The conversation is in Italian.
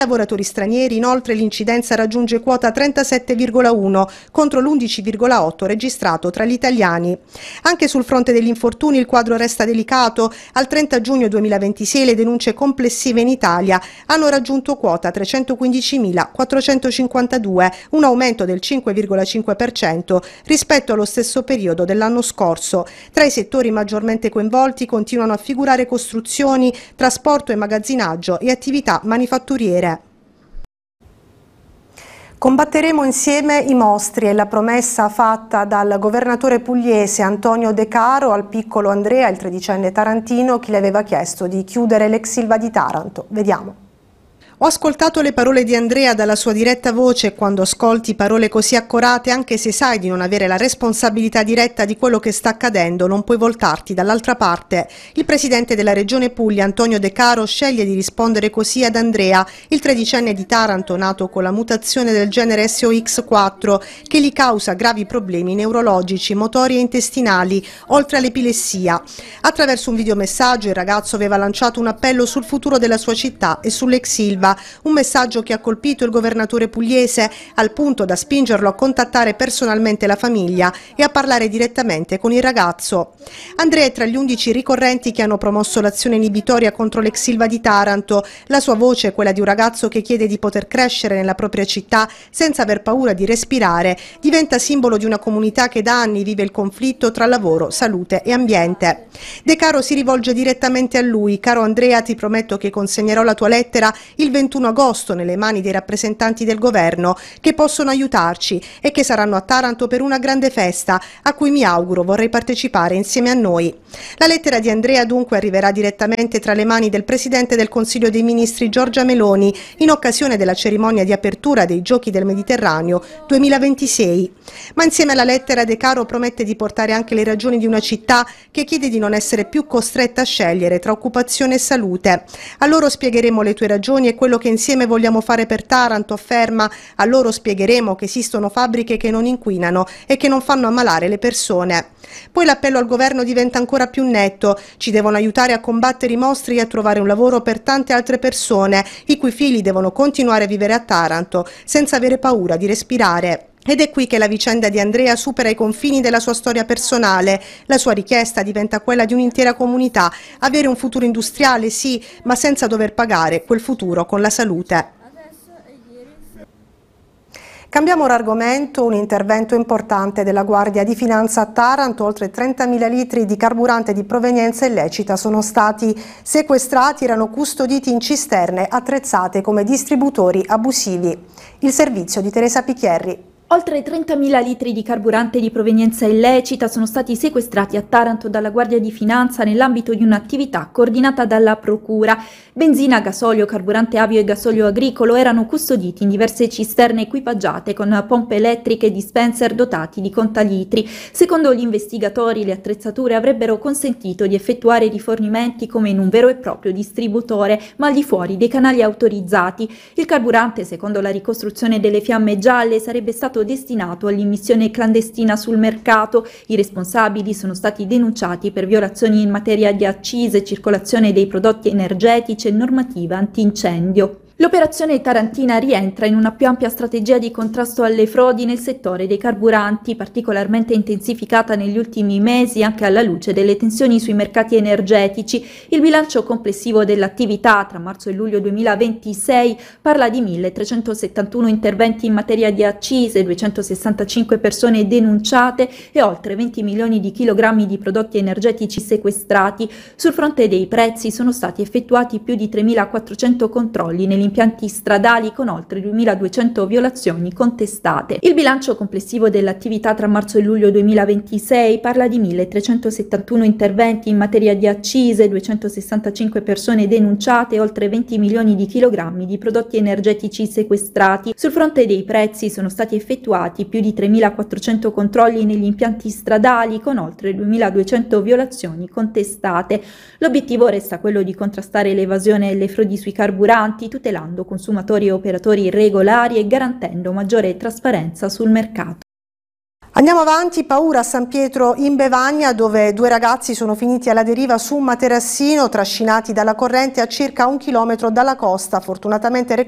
Lavoratori stranieri, inoltre l'incidenza raggiunge quota 37,1 contro l'11,8 registrato tra gli italiani. Anche sul fronte degli infortuni il quadro resta delicato. Al 30 giugno 2026 le denunce complessive in Italia hanno raggiunto quota 315.452, un aumento del 5,5% rispetto allo stesso periodo dell'anno scorso. Tra i settori maggiormente coinvolti continuano a figurare costruzioni, trasporto e magazzinaggio e attività manifatturiere. Combatteremo insieme i mostri è la promessa fatta dal governatore pugliese Antonio De Caro al piccolo Andrea, il 13enne tarantino, che le aveva chiesto di chiudere l'ex Ilva di Taranto. Vediamo. Ho ascoltato le parole di Andrea dalla sua diretta voce e quando ascolti parole così accorate, anche se sai di non avere la responsabilità diretta di quello che sta accadendo, non puoi voltarti dall'altra parte. Il presidente della regione Puglia, Antonio De Caro, sceglie di rispondere così ad Andrea, il 13enne di Taranto nato con la mutazione del genere SOX4 che gli causa gravi problemi neurologici, motori e intestinali, oltre all'epilessia. Attraverso un videomessaggio il ragazzo aveva lanciato un appello sul futuro della sua città e sull'ex Ilva. Un messaggio che ha colpito il governatore pugliese al punto da spingerlo a contattare personalmente la famiglia e a parlare direttamente con il ragazzo. Andrea è tra gli 11 ricorrenti che hanno promosso l'azione inibitoria contro l'ex Ilva di Taranto. La sua voce è quella di un ragazzo che chiede di poter crescere nella propria città senza aver paura di respirare. Diventa simbolo di una comunità che da anni vive il conflitto tra lavoro, salute e ambiente. De Caro si rivolge direttamente a lui. Caro Andrea, ti prometto che consegnerò la tua lettera il 21 agosto nelle mani dei rappresentanti del governo che possono aiutarci e che saranno a Taranto per una grande festa a cui mi auguro vorrei partecipare insieme a noi. La lettera di Andrea dunque arriverà direttamente tra le mani del Presidente del Consiglio dei Ministri Giorgia Meloni in occasione della cerimonia di apertura dei Giochi del Mediterraneo 2026. Ma insieme alla lettera De Caro promette di portare anche le ragioni di una città che chiede di non essere più costretta a scegliere tra occupazione e salute. A loro spiegheremo le tue ragioni e quello che insieme vogliamo fare per Taranto, afferma. A loro spiegheremo che esistono fabbriche che non inquinano e che non fanno ammalare le persone. Poi l'appello al governo diventa ancora più netto. Ci devono aiutare a combattere i mostri e a trovare un lavoro per tante altre persone, i cui figli devono continuare a vivere a Taranto senza avere paura di respirare. Ed è qui che la vicenda di Andrea supera i confini della sua storia personale. La sua richiesta diventa quella di un'intera comunità, avere un futuro industriale sì, ma senza dover pagare quel futuro con la salute. Cambiamo argomento, un intervento importante della Guardia di Finanza a Taranto, oltre 30.000 litri di carburante di provenienza illecita sono stati sequestrati, erano custoditi in cisterne attrezzate come distributori abusivi. Il servizio di Teresa Picchierri. Oltre 30.000 litri di carburante di provenienza illecita sono stati sequestrati a Taranto dalla Guardia di Finanza nell'ambito di un'attività coordinata dalla Procura. Benzina, gasolio, carburante avio e gasolio agricolo erano custoditi in diverse cisterne equipaggiate con pompe elettriche e dispenser dotati di contalitri. Secondo gli investigatori, le attrezzature avrebbero consentito di effettuare rifornimenti come in un vero e proprio distributore, ma al di fuori dei canali autorizzati. Il carburante, secondo la ricostruzione delle fiamme gialle, sarebbe stato destinato all'immissione clandestina sul mercato. I responsabili sono stati denunciati per violazioni in materia di accise, circolazione dei prodotti energetici e normativa antincendio. L'operazione tarantina rientra in una più ampia strategia di contrasto alle frodi nel settore dei carburanti, particolarmente intensificata negli ultimi mesi anche alla luce delle tensioni sui mercati energetici. Il bilancio complessivo dell'attività tra marzo e luglio 2026 parla di 1.371 interventi in materia di accise, 265 persone denunciate e oltre 20 milioni di chilogrammi di prodotti energetici sequestrati. Sul fronte dei prezzi sono stati effettuati più di 3.400 controlli negli impianti stradali con oltre 2.200 violazioni contestate. Il bilancio complessivo dell'attività tra marzo e luglio 2026 parla di 1.371 interventi in materia di accise, 265 persone denunciate e oltre 20 milioni di chilogrammi di prodotti energetici sequestrati. Sul fronte dei prezzi sono stati effettuati più di 3.400 controlli negli impianti stradali con oltre 2.200 violazioni contestate. L'obiettivo resta quello di contrastare l'evasione e le frodi sui carburanti, tutelando consumatori e operatori regolari e garantendo maggiore trasparenza sul mercato. Andiamo avanti, paura a San Pietro in Bevagna, dove 2 ragazzi sono finiti alla deriva su un materassino trascinati dalla corrente a circa 1 chilometro dalla costa, fortunatamente recuperati